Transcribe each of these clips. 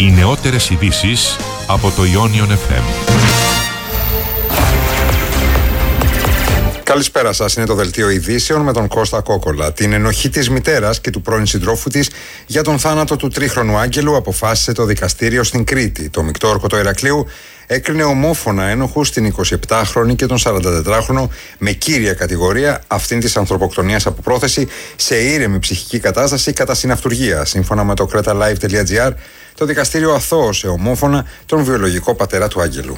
Οι νεότερες ειδήσεις από το Ionion FM. Καλησπέρα σας, είναι το Δελτίο Ειδήσεων με τον Κώστα Κόκολα. Την ενοχή της μητέρας και του πρώην συντρόφου της για τον θάνατο του τρίχρονου Άγγελου αποφάσισε το δικαστήριο στην Κρήτη. Το Μεικτό Ορκωτό Ηρακλείου έκρινε ομόφωνα ένοχους την 27χρονη και τον 44χρονο με κύρια κατηγορία αυτήν της ανθρωποκτονίας από πρόθεση σε ήρεμη ψυχική κατάσταση κατά συναυτουργία. Σύμφωνα με το creta-live.gr, το δικαστήριο αθώωσε ομόφωνα τον βιολογικό πατέρα του Άγγελου.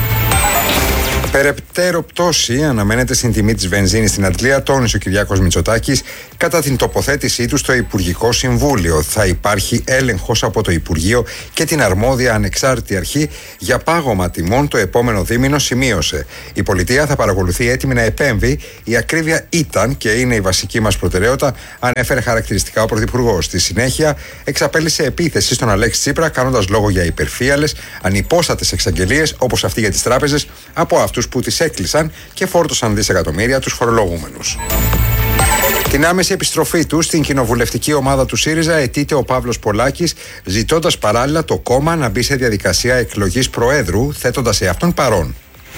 Περαιτέρω πτώση αναμένεται στην τιμή της βενζίνης στην Αντλία, τόνισε ο Κυριάκος Μητσοτάκης κατά την τοποθέτησή του στο Υπουργικό Συμβούλιο. Θα υπάρχει έλεγχος από το Υπουργείο και την αρμόδια ανεξάρτητη αρχή για πάγωμα τιμών το επόμενο δίμηνο, σημείωσε. Η πολιτεία θα παρακολουθεί έτοιμη να επέμβει. Η ακρίβεια ήταν και είναι η βασική μας προτεραιότητα, ανέφερε χαρακτηριστικά ο Πρωθυπουργός. Στη συνέχεια, εξαπέλυσε επίθεση στον Αλέξη Τσίπρα, κάνοντας λόγο για υπερφύαλες, ανυπόστατες εξαγγελίες όπως αυτή για τις τράπεζες από αυτούς που τις έκλεισαν και φόρτωσαν δισεκατομμύρια τους φορολογούμενους. Την άμεση επιστροφή του στην κοινοβουλευτική ομάδα του ΣΥΡΙΖΑ αιτείται ο Παύλος Πολάκης, ζητώντας παράλληλα το κόμμα να μπει σε διαδικασία εκλογής Προέδρου, θέτοντας σε αυτόν παρόν.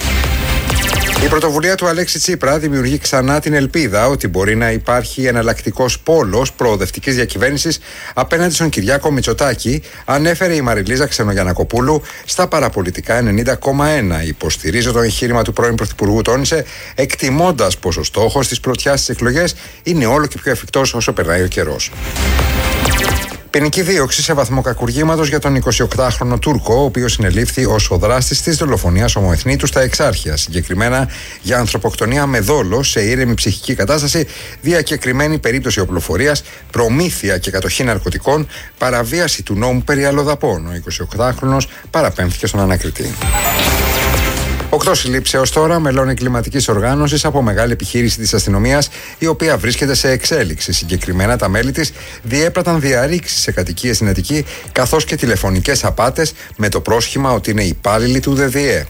Η πρωτοβουλία του Αλέξη Τσίπρα δημιουργεί ξανά την ελπίδα ότι μπορεί να υπάρχει εναλλακτικός πόλος προοδευτικής διακυβέρνησης απέναντι στον Κυριάκο Μητσοτάκη, ανέφερε η Μαριλίζα Ξενογιαννακοπούλου στα παραπολιτικά 90,1. Υποστηρίζω το εγχείρημα του πρώην Πρωθυπουργού, τόνισε, εκτιμώντας πως ο στόχος της πρωτιάς στις εκλογές είναι όλο και πιο εφικτός όσο περνάει ο καιρός. Ποινική δίωξη σε βαθμό κακουργήματος για τον 28χρονο Τούρκο, ο οποίος συνελήφθη ως ο δράστης της δολοφονίας ομοεθνήτου στα Εξάρχεια. Συγκεκριμένα για ανθρωποκτονία με δόλο σε ήρεμη ψυχική κατάσταση, διακεκριμένη περίπτωση οπλοφορίας, προμήθεια και κατοχή ναρκωτικών, παραβίαση του νόμου περί αλλοδαπών. Ο 28χρονος παραπέμφθηκε στον ανακριτή. 8 συλλήψεις έως τώρα μελών εγκληματικής οργάνωσης από μεγάλη επιχείρηση της αστυνομίας, η οποία βρίσκεται σε εξέλιξη. Συγκεκριμένα, τα μέλη της διέπραταν διαρρήξεις σε κατοικίες στην Αττική, καθώς και τηλεφωνικές απάτες με το πρόσχημα ότι είναι υπάλληλοι του ΔΔΕ.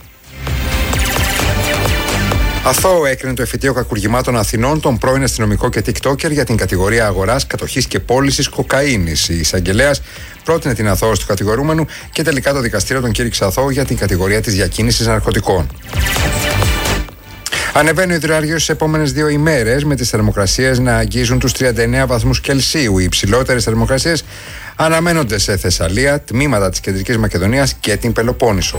Αθώο έκρινε το Εφετείο Κακουργημάτων Αθηνών τον πρώην αστυνομικό και TikToker για την κατηγορία αγοράς, κατοχής και πώλησης κοκαίνης. Η εισαγγελέας πρότεινε την αθώωση του κατηγορούμενου και τελικά το δικαστήριο τον κήρυξε αθώο για την κατηγορία της διακίνησης ναρκωτικών. Ανεβαίνει ο υδροάργυρος στις επόμενες 2 ημέρες, με τις θερμοκρασίες να αγγίζουν τους 39 βαθμούς Κελσίου. Οι υψηλότερες θερμοκρασίες αναμένονται σε Θεσσαλία, τμήματα της Κεντρικής Μακεδονίας και την Πελοπόννησο.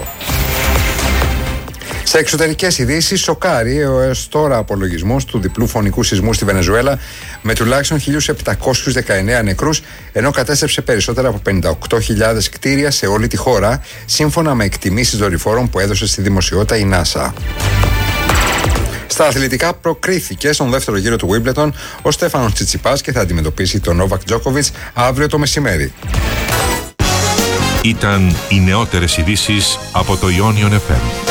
Σε εξωτερικές ειδήσεις, σοκάρει ο έως τώρα απολογισμός του διπλού φωνικού σεισμού στη Βενεζουέλα με τουλάχιστον 1.719 νεκρούς, ενώ κατέστρεψε περισσότερα από 58.000 κτίρια σε όλη τη χώρα, σύμφωνα με εκτιμήσεις δορυφόρων που έδωσε στη δημοσιότητα η NASA. Στα αθλητικά, προκρίθηκε στον δεύτερο γύρο του Wimbledon ο Στέφανος Τσιτσιπάς και θα αντιμετωπίσει τον Νόβακ Τζόκοβιτς αύριο το μεσημέρι. Ήταν οι νεότερες ειδήσεις από το Ionion FM.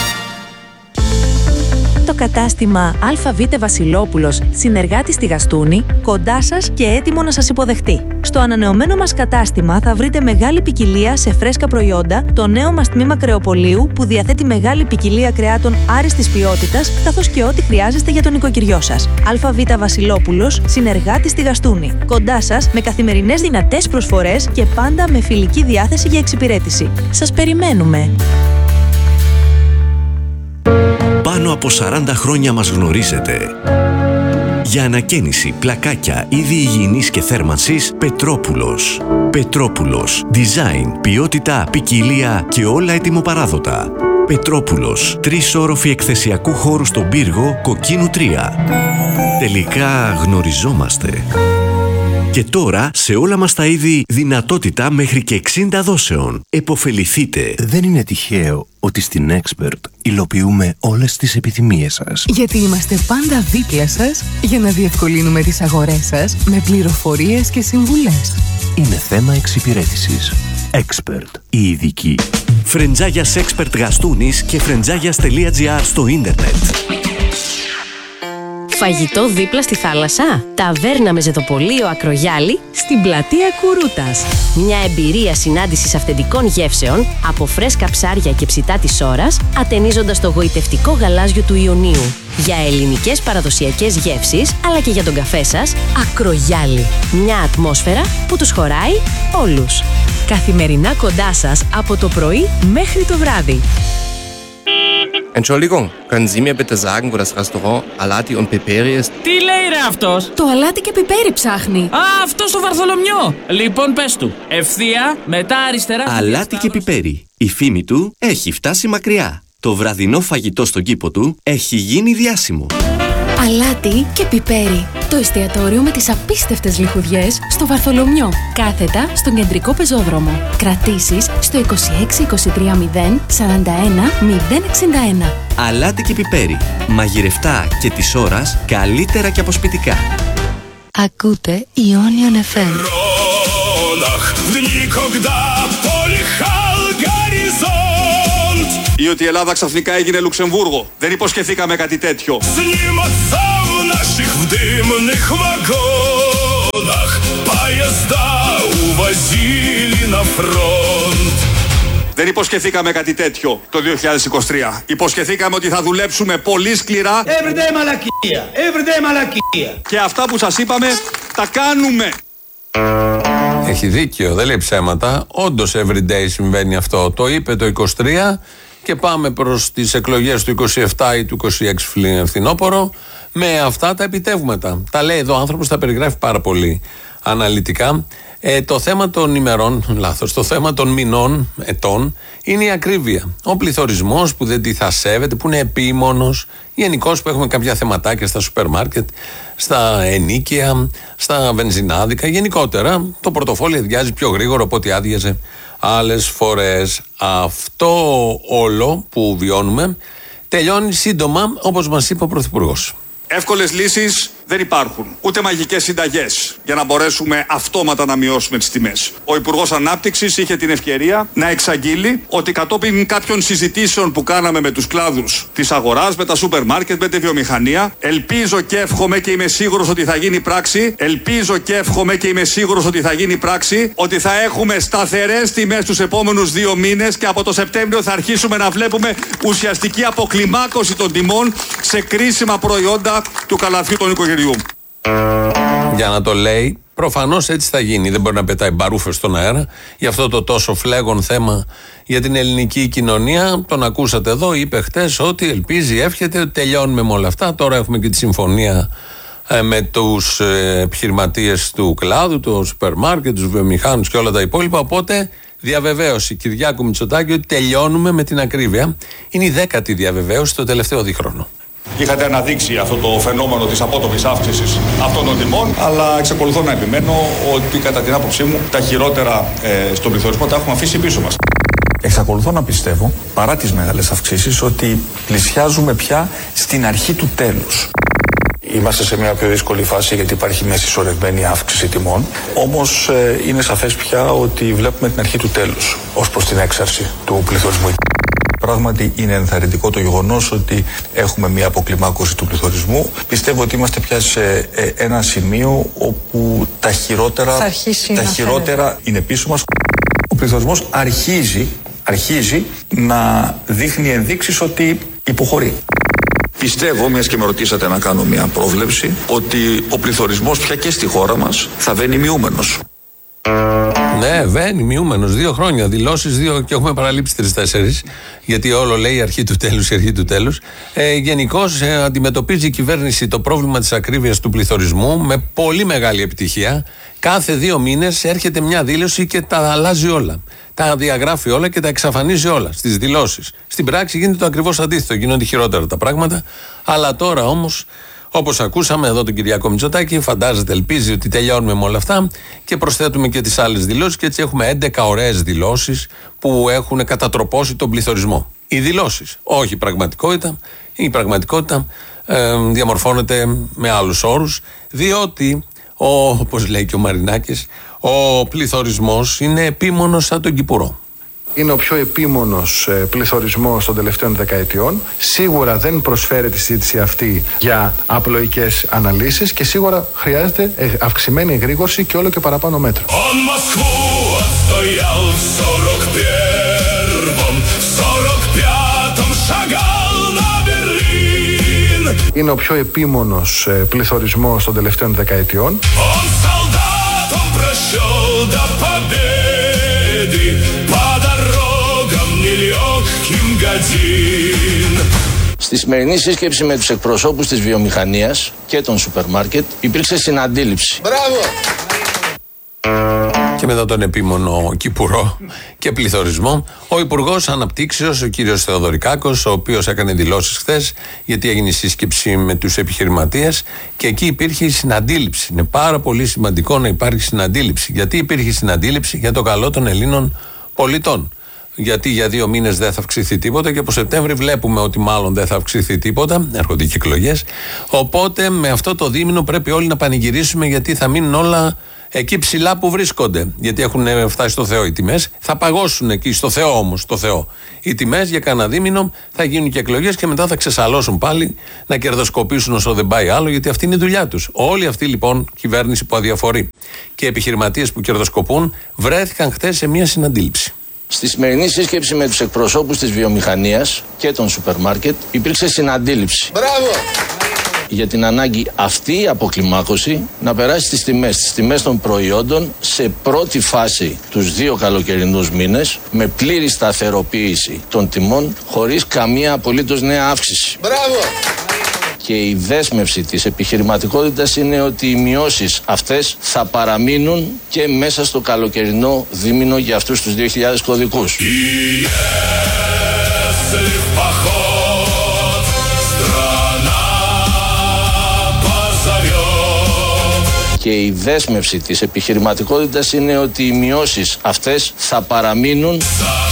Το κατάστημα ΑΒ Βασιλόπουλος, συνεργάτη στη Γαστούνη, κοντά σας και έτοιμο να σας υποδεχτεί. Στο ανανεωμένο μας κατάστημα θα βρείτε μεγάλη ποικιλία σε φρέσκα προϊόντα, το νέο μας τμήμα κρεοπωλείου που διαθέτει μεγάλη ποικιλία κρεάτων άριστης ποιότητας, καθώς και ό,τι χρειάζεστε για τον οικοκυριό σας. ΑΒ Βασιλόπουλος, συνεργάτη στη Γαστούνη. Κοντά σας με καθημερινές δυνατές προσφορές και πάντα με φιλική διάθεση για εξυπηρέτηση. Σας περιμένουμε! Πάνω από 40 χρόνια μας γνωρίζετε. Για ανακαίνιση, πλακάκια, είδη υγιεινής και θέρμανσης, Πετρόπουλος. Πετρόπουλος. Design, ποιότητα, ποικιλία και όλα ετοιμοπαράδοτα. Πετρόπουλος. 3 όροφοι εκθεσιακού χώρου στον πύργο, Κοκκίνου 3. Τελικά γνωριζόμαστε. Και τώρα, σε όλα μας τα είδη, δυνατότητα μέχρι και 60 δόσεων. Εποφεληθείτε. Δεν είναι τυχαίο ότι στην Expert υλοποιούμε όλες τις επιθυμίες σας. Γιατί είμαστε πάντα δίπλα σας για να διευκολύνουμε τις αγορές σας με πληροφορίες και συμβουλές. Είναι θέμα εξυπηρέτησης. Expert, η ειδική. Φρεντζάγιας Expert Γαστούνης και φρεντζάγιας.gr στο ίντερνετ. Φαγητό δίπλα στη θάλασσα. Ταβέρνα με ζεδοπολείο Ακρογιάλη στην πλατεία Κουρούτας. Μια εμπειρία συνάντησης αυθεντικών γεύσεων από φρέσκα ψάρια και ψητά της ώρας, ατενίζοντας το γοητευτικό γαλάζιο του Ιωνίου. Για ελληνικές παραδοσιακές γεύσεις, αλλά και για τον καφέ σας, Ακρογιάλη. Μια ατμόσφαιρα που τους χωράει όλους. Καθημερινά κοντά σας από το πρωί μέχρι το βράδυ. Entschuldigung, können Sie mir bitte sagen, wo das Restaurant Alati und Piperi ist? Τι λέει ρε αυτός? Το αλάτι και πιπέρι ψάχνει. Α, αυτό στο Βαρθολομιό. Λοιπόν, πες του. Ευθεία, μετά αριστερά. Αλάτι και πιπέρι. Η φήμη του έχει φτάσει μακριά. Το βραδινό φαγητό στον κήπο του έχει γίνει διάσημο. Αλάτι και πιπέρι. Το εστιατόριο με τις απίστευτες λιχουδιές στο Βαρθολομιό. Κάθετα στον κεντρικό πεζόδρομο. Κρατήσεις στο 26 23 0 41 061. Αλάτι και πιπέρι. Μαγειρευτά και της ώρας καλύτερα και από σπιτικά. Ακούτε Ionian FM. Ή ότι η Ελλάδα ξαφνικά έγινε Λουξεμβούργο. Δεν υποσχεθήκαμε κάτι τέτοιο. Δεν υποσχεθήκαμε κάτι τέτοιο το 2023. Υποσχεθήκαμε ότι θα δουλέψουμε πολύ σκληρά. Everyday μαλακία. Everyday μαλακία. Και αυτά που σας είπαμε τα κάνουμε. Έχει δίκιο, δεν λέει ψέματα. Όντως everyday συμβαίνει αυτό. Το είπε το 23 και πάμε προς τις εκλογές του 27 ή του 26 φθινόπωρο με αυτά τα επιτεύγματα. Τα λέει εδώ ο άνθρωπος, τα περιγράφει πάρα πολύ αναλυτικά. Το θέμα των ημερών, το θέμα των μηνών, ετών, είναι η ακρίβεια. Ο πληθωρισμός που δεν τη θα σέβεται, που είναι επίμονος, γενικώς που έχουμε κάποια θεματάκια στα σούπερ μάρκετ, στα ενίκια, στα βενζινάδικα. Γενικότερα το πορτοφόλι αδειάζει πιο γρήγορα από ό,τι άδειαζε άλλες φορές. Αυτό όλο που βιώνουμε τελειώνει σύντομα, όπως μας είπε ο Πρωθυπουργός. Εύκολες λύσεις δεν υπάρχουν. Ούτε μαγικές συνταγές για να μπορέσουμε αυτόματα να μειώσουμε τις τιμές. Ο Υπουργός Ανάπτυξης είχε την ευκαιρία να εξαγγείλει ότι κατόπιν κάποιων συζητήσεων που κάναμε με τους κλάδους της αγοράς, με τα σούπερ μάρκετ, με τη βιομηχανία, ελπίζω και εύχομαι και είμαι σίγουρος ότι θα γίνει πράξη, ότι θα έχουμε σταθερές τιμές τους επόμενους 2 μήνες και από το Σεπτέμβριο θα αρχίσουμε να βλέπουμε ουσιαστική αποκλιμάκωση των τιμών σε κρίσιμα προϊόντα του καλαθιού των οικογενειών. Για να το λέει, προφανώς έτσι θα γίνει. Δεν μπορεί να πετάει μπαρούφες στον αέρα. Γι' αυτό το τόσο φλέγον θέμα για την ελληνική κοινωνία. Τον ακούσατε εδώ, είπε χτες ότι ελπίζει, εύχεται ότι τελειώνουμε με όλα αυτά. Τώρα έχουμε και τη συμφωνία με τους επιχειρηματίες του κλάδου, του σούπερ μάρκετ, τους βιομηχάνους και όλα τα υπόλοιπα. Οπότε διαβεβαίωση Κυριάκου Μητσοτάκη ότι τελειώνουμε με την ακρίβεια. Είναι η 10η διαβεβαίωση το τελευταίο δίχρονο. Είχατε αναδείξει αυτό το φαινόμενο της απότομης αύξησης αυτών των τιμών, αλλά εξακολουθώ να επιμένω ότι κατά την άποψή μου τα χειρότερα στον πληθωρισμό τα έχουμε αφήσει πίσω μας. Εξακολουθώ να πιστεύω, παρά τις μεγάλες αυξήσεις, ότι πλησιάζουμε πια στην αρχή του τέλους. Είμαστε σε μια πιο δύσκολη φάση γιατί υπάρχει μια συσσωρευμένη αύξηση τιμών. Όμως είναι σαφές πια ότι βλέπουμε την αρχή του τέλους ως προς την έξαρση του πληθωρισμού. Πράγματι είναι ενθαρρυντικό το γεγονός ότι έχουμε μια αποκλιμάκωση του πληθωρισμού. Πιστεύω ότι είμαστε πια σε ένα σημείο όπου τα χειρότερα είναι πίσω μας. Ο πληθωρισμός αρχίζει να δείχνει ενδείξεις ότι υποχωρεί. Πιστεύω, μιας και με ρωτήσατε να κάνω μια πρόβλεψη, ότι ο πληθωρισμός πια και στη χώρα μας θα βαίνει μειούμενος. Ναι, βαίνει μειούμενος. 2 χρόνια δηλώσεις, 2 και έχουμε παραλείψει 3-4, γιατί όλο λέει η αρχή του τέλους. Γενικώς αντιμετωπίζει η κυβέρνηση το πρόβλημα της ακρίβειας του πληθωρισμού με πολύ μεγάλη επιτυχία. Κάθε 2 μήνες έρχεται μια δήλωση και τα αλλάζει όλα. Τα διαγράφει όλα και τα εξαφανίζει όλα στις δηλώσεις. Στην πράξη γίνεται το ακριβώς αντίθετο, γίνονται χειρότερα τα πράγματα. Αλλά τώρα όμως, όπως ακούσαμε εδώ τον Κυριάκο Μητσοτάκη, φαντάζεται, ελπίζει ότι τελειώνουμε με όλα αυτά και προσθέτουμε και τις άλλες δηλώσεις και έτσι έχουμε 11 ωραίες δηλώσεις που έχουν κατατροπώσει τον πληθωρισμό. Οι δηλώσεις, όχι η πραγματικότητα. Η πραγματικότητα διαμορφώνεται με άλλους όρους, διότι, όπως λέει και ο Μαρινάκης, ο πληθωρισμός είναι επίμονος σαν τον Κυπουρό. Είναι ο πιο επίμονος πληθωρισμός των τελευταίων δεκαετιών. Σίγουρα δεν προσφέρει τη συζήτηση αυτή για απλοϊκές αναλύσεις και σίγουρα χρειάζεται αυξημένη εγρήγορση και όλο και παραπάνω μέτρα. Είναι ο πιο επίμονος πληθωρισμός των τελευταίων δεκαετιών. Στη σημερινή σύσκεψη με τους εκπροσώπους της βιομηχανίας και των σούπερ μάρκετ υπήρξε συναντήληψη. Μπράβο! Και μετά τον επίμονο κυπουρό και πληθωρισμό, ο Υπουργός Αναπτύξεως, ο κύριος Θεοδωρικάκος, ο οποίος έκανε δηλώσεις χθες, γιατί έγινε η σύσκεψη με τους επιχειρηματίες και εκεί υπήρχε η συναντήληψη. Είναι πάρα πολύ σημαντικό να υπάρχει συναντήληψη. Γιατί υπήρχε συναντήληψη? Για το καλό των Ελλήνων πολιτών. Γιατί για 2 μήνες δεν θα αυξηθεί τίποτα και από Σεπτέμβρη βλέπουμε ότι μάλλον δεν θα αυξηθεί τίποτα. Έρχονται και εκλογές. Οπότε με αυτό το δίμηνο πρέπει όλοι να πανηγυρίσουμε, γιατί θα μείνουν όλα εκεί ψηλά που βρίσκονται. Γιατί έχουν φτάσει στο Θεό οι τιμές. Θα παγώσουν εκεί, στο Θεό όμως, στο Θεό. Οι τιμές για κανένα δίμηνο, θα γίνουν και εκλογές και μετά θα ξεσαλώσουν πάλι να κερδοσκοπήσουν όσο δεν πάει άλλο, γιατί αυτή είναι η δουλειά τους. Όλοι αυτοί λοιπόν, κυβέρνηση που αδιαφορεί και επιχειρηματίες που κερδοσκοπούν, βρέθηκαν χθες σε μια συναντήληψη. Στη σημερινή σύσκεψη με τους εκπροσώπους της βιομηχανίας και των σούπερ μάρκετ υπήρξε συναντήληψη. Μπράβο! Για την ανάγκη αυτή η αποκλιμάκωση να περάσει στις τιμές των προϊόντων σε πρώτη φάση τους 2 καλοκαιρινούς μήνες, με πλήρη σταθεροποίηση των τιμών, χωρίς καμία απολύτως νέα αύξηση. Μπράβο! Και η δέσμευση της επιχειρηματικότητας είναι ότι οι μειώσεις αυτές θα παραμείνουν και μέσα στο καλοκαιρινό δίμηνο για αυτούς τους 2.000 κωδικούς. Και η δέσμευση της επιχειρηματικότητας είναι ότι οι μειώσεις αυτές θα παραμείνουν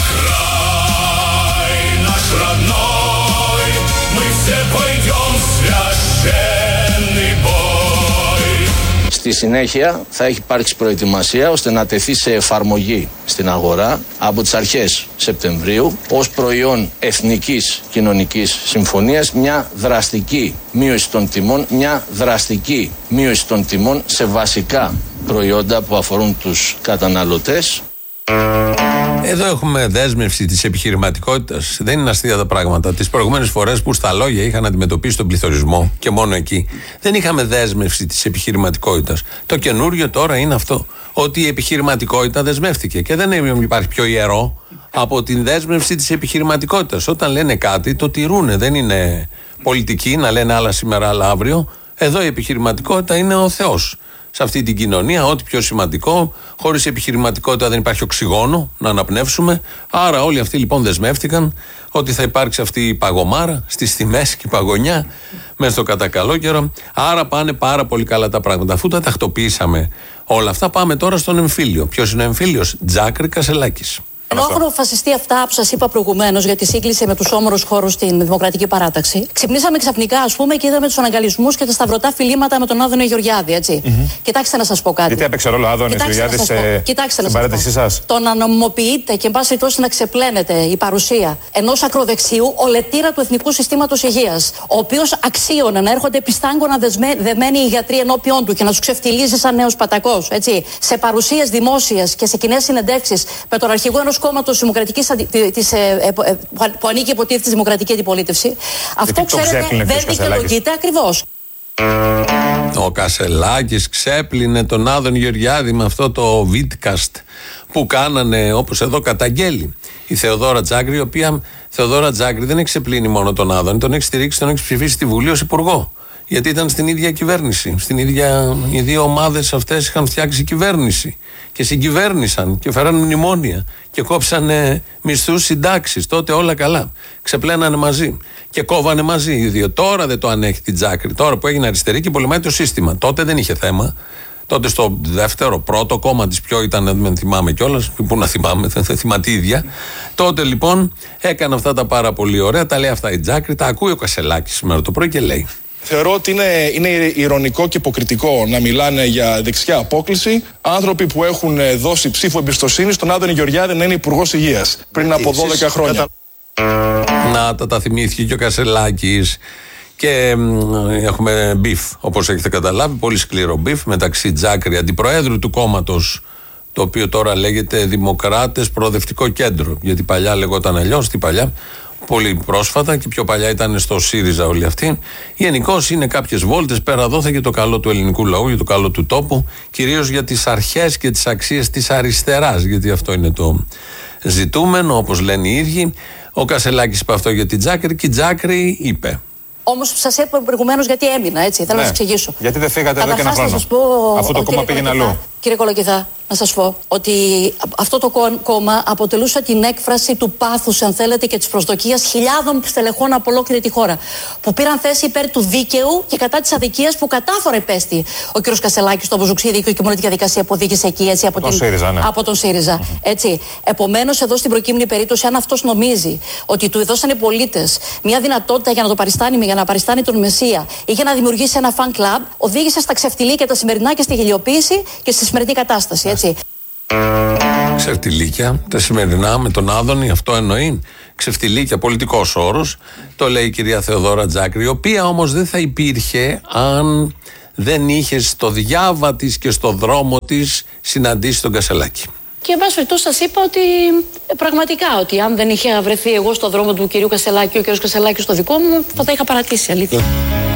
Στη συνέχεια θα έχει υπάρξει προετοιμασία ώστε να τεθεί σε εφαρμογή στην αγορά από τις αρχές Σεπτεμβρίου ως προϊόν εθνικής κοινωνικής συμφωνίας μια δραστική μείωση των τιμών σε βασικά προϊόντα που αφορούν τους καταναλωτές. Εδώ έχουμε δέσμευση της επιχειρηματικότητας. Δεν είναι αστεία τα πράγματα. Τις προηγούμενες φορές που στα λόγια είχαν αντιμετωπίσει τον πληθωρισμό και μόνο εκεί, δεν είχαμε δέσμευση της επιχειρηματικότητας. Το καινούριο τώρα είναι αυτό. Ότι η επιχειρηματικότητα δεσμεύτηκε και δεν υπάρχει πιο ιερό από την δέσμευση της επιχειρηματικότητας. Όταν λένε κάτι, το τηρούνε. Δεν είναι πολιτική να λένε άλλα σήμερα, άλλα αύριο. Εδώ η επιχειρηματικότητα είναι ο Θεός. Σε αυτή την κοινωνία, ό,τι πιο σημαντικό, χωρίς επιχειρηματικότητα δεν υπάρχει οξυγόνο να αναπνεύσουμε. Άρα όλοι αυτοί λοιπόν δεσμεύτηκαν ότι θα υπάρξει αυτή η παγωμάρα στις τιμές και η παγωνιά μέσα στο κατά καλό καιρό. Άρα πάνε πάρα πολύ καλά τα πράγματα. Αφού τα τακτοποιήσαμε όλα αυτά, πάμε τώρα στον εμφύλιο. Ποιος είναι ο εμφύλιος? Τζάκρη Κασελάκης. Ενώ έχουν αποφασιστεί αυτά που σας είπα προηγουμένως για τη σύγκληση με τους όμορους χώρους στην Δημοκρατική Παράταξη, ξυπνήσαμε ξαφνικά, ας πούμε, και είδαμε τους αναγκαλισμούς και τα σταυρωτά φιλήματα με τον Άδωνη Γεωργιάδη, έτσι. Κοιτάξτε να σας πω κάτι. Γιατί έπαιξε ρόλο ο Άδωνης Γεωργιάδης στην παράταξή σας? Το να νομιμοποιείται και εν πάση περιπτώσει να ξεπλένεται η παρουσία ενός ακροδεξιού ολετήρα του Εθνικού Συστήματος Υγείας, ο οποίος αξίωνε να έρχονται πιστάγκωνα δεμένοι οι γιατροί ενώπιον του και να τους ξεφτιλίζει σαν νέος πατακός, έτσι, σε παρουσίες δημόσιες και σε κοινές συνεντεύξεις με τον αρχηγό ενός κόμματος που ανήκει υποτίθεται στη Δημοκρατική Αντιπολίτευση. Αυτό, ξέρετε, δεν δικαιολογείται ακριβώς. Ο Κασελάκης ξέπλυνε τον Άδωνη Γεωργιάδη με αυτό το βίτκαστ που κάνανε, όπως εδώ καταγγέλει η Θεοδόρα Τζάκρη, η οποία Θεοδόρα Τζάκρη δεν έχει ξεπλύνει μόνο τον Άδωνη, τον έχει στηρίξει, τον έχει ψηφίσει στη Βουλή ως υπουργό. Γιατί ήταν στην ίδια κυβέρνηση. Οι δύο ομάδες αυτές είχαν φτιάξει κυβέρνηση και συγκυβέρνησαν και φέραν μνημόνια και κόψανε μισθούς, συντάξεις. Τότε όλα καλά. Ξεπλένανε μαζί και κόβανε μαζί οι δύο. Τώρα δεν το ανέχει την Τζάκρη. Τώρα που έγινε αριστερή και πολεμάει το σύστημα. Τότε δεν είχε θέμα. Τότε στο δεύτερο, πρώτο κόμμα της ποιο ήταν, δεν θυμάμαι κιόλας. Πού να θυμάμαι, δεν θυμάται ίδια. Τότε λοιπόν έκανε αυτά τα πάρα πολύ ωραία. Τα λέει αυτά η Τζάκρη. Τα ακούει ο Κασελάκης σήμερα το πρωί και λέει. Θεωρώ ότι είναι ηρωνικό και υποκριτικό να μιλάνε για δεξιά απόκλιση άνθρωποι που έχουν δώσει ψήφο εμπιστοσύνη στον Άδωνη Γεωργιάδη να είναι υπουργός υγείας πριν από 12 χρόνια. Να τα θυμήθηκε και ο Κασελάκης. Και έχουμε μπιφ, όπως έχετε καταλάβει, πολύ σκληρό μπιφ μεταξύ Τζάκρη, αντιπροέδρου του κόμματος, το οποίο τώρα λέγεται Δημοκράτες Προοδευτικό Κέντρο. Γιατί παλιά λεγόταν αλλιώς, τι παλιά. Πολύ πρόσφατα και πιο παλιά ήταν στο ΣΥΡΙΖΑ όλοι αυτοί. Γενικώς είναι κάποιες βόλτες πέρα δόθε για το καλό του ελληνικού λαού, για το καλό του τόπου, κυρίως για τις αρχές και τις αξίες της αριστεράς, γιατί αυτό είναι το ζητούμενο, όπως λένε οι ίδιοι. Ο Κασελάκης είπε αυτό για την Τζάκρη και η Τζάκρη είπε. Όμως σας είπα προηγουμένως γιατί έμεινα, έτσι. Θέλω να σας εξηγήσω. Γιατί δεν φύγατε εδώ και ένα χρόνο, αφού το κόμμα πήγαινε αλλού. Κύριε Κολοκυθά, να σας πω ότι αυτό το κόμμα αποτελούσε την έκφραση του πάθους, αν θέλετε, και της προσδοκίας χιλιάδων στελεχών από ολόκληρη τη χώρα. Που πήραν θέση υπέρ του δίκαιου και κατά της αδικίας που κατάφορα υπέστη ο κ. Κασελάκης στο Βουζουξίδι και η κοινωνική διαδικασία που οδήγησε εκεί, έτσι, από τον ΣΥΡΙΖΑ. Έτσι. Επομένως, εδώ στην προκείμενη περίπτωση, αν αυτός νομίζει ότι του δώσαν οι πολίτες μια δυνατότητα για να το παριστάνει, για να παριστάνει τον Μεσσία ή για να δημιουργήσει ένα fan club, οδήγησε στα ξεφτιλίκια τα σημερινά και στη γελιοποίηση και στη σημερινή κατάσταση, έτσι. Ξεφτιλίκια, τα σημερινά με τον Άδωνη, αυτό εννοεί. Ξεφτιλίκια, πολιτικός όρος, το λέει η κυρία Θεοδώρα Τζάκρη, η οποία όμως δεν θα υπήρχε αν δεν είχε στο διάβα της και στο δρόμο της συναντήσει τον Κασελάκη. Και εν πάση περιπτώσει σας είπα ότι πραγματικά ότι αν δεν είχε βρεθεί εγώ στο δρόμο του κυρίου Κασελάκη, ο κύριος Κασελάκης στο δικό μου, θα τα είχα παρατήσει, αλήθεια.